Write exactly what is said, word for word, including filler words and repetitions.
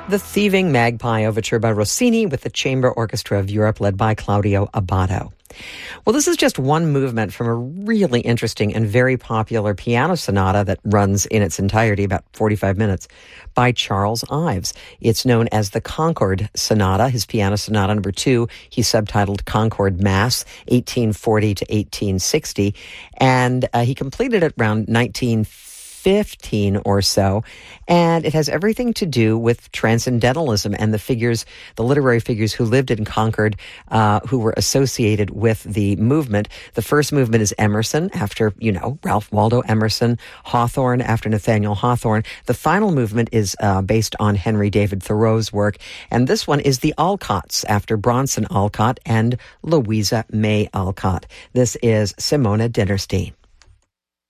The Thieving Magpie Overture by Rossini with the Chamber Orchestra of Europe led by Claudio Abbado. Well, this is just one movement from a really interesting and very popular piano sonata that runs in its entirety, about forty-five minutes, by Charles Ives. It's known as the Concord Sonata, his piano sonata number two. He subtitled Concord Mass, eighteen forty to eighteen sixty, and uh, he completed it around nineteen fifteen or so, and it has everything to do with transcendentalism and the figures, the literary figures who lived in Concord, uh, who were associated with the movement. The first movement is Emerson, after, you know, Ralph Waldo Emerson, Hawthorne, after Nathaniel Hawthorne. The final movement is uh, based on Henry David Thoreau's work, and this one is the Alcotts, after Bronson Alcott and Louisa May Alcott. This is Simona Dinnerstein.